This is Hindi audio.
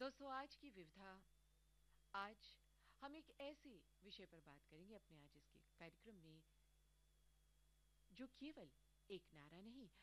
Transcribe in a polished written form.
दोस्तों, आज की विविधा, आज हम एक ऐसे विषय पर बात करेंगे अपने आज इसके कार्यक्रम में, जो केवल एक नारा नहीं